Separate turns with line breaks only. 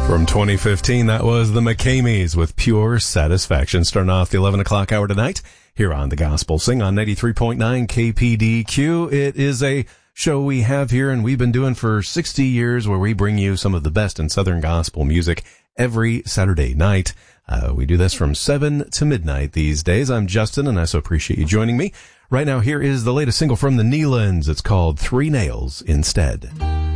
From 2015, that was the McCameys with Pure Satisfaction, starting off the 11 o'clock hour tonight here on The Gospel Sing on 93.9 KPDQ. It is a show we have here and we've been doing for 60 years where we bring you some of the best in Southern gospel music every Saturday night. We do this from 7 to midnight these days. I'm Justin and I so appreciate you joining me. Right now, here is the latest single from the Neelands. It's called Three Nails Instead.